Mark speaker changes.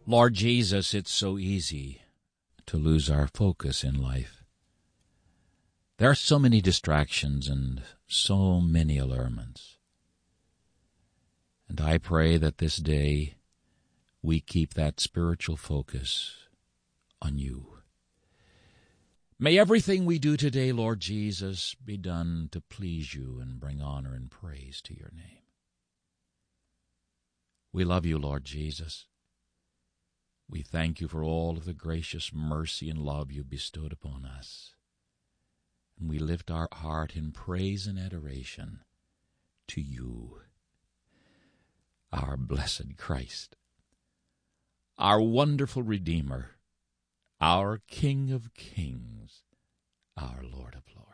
Speaker 1: Lord Jesus, it's so easy to lose our focus in life. There are so many distractions and so many allurements. And I pray that this day we keep that spiritual focus on you. May everything we do today, Lord Jesus, be done to please you and bring honor and praise to your name. We love you, Lord Jesus. We thank you for all of the gracious mercy and love you bestowed upon us. And we lift our heart in praise and adoration to you, our blessed Christ, our wonderful Redeemer, our King of kings, our Lord of lords.